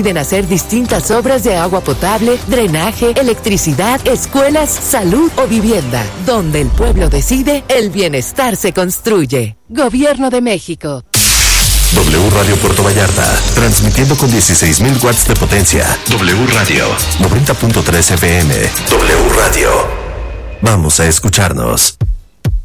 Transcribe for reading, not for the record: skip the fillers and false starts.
deciden hacer distintas obras de agua potable, drenaje, electricidad, escuelas, salud o vivienda. Donde el pueblo decide, el bienestar se construye. Gobierno de México. W Radio Puerto Vallarta, transmitiendo con 16,000 watts de potencia. W Radio, 90.3 FM. W Radio. Vamos a escucharnos.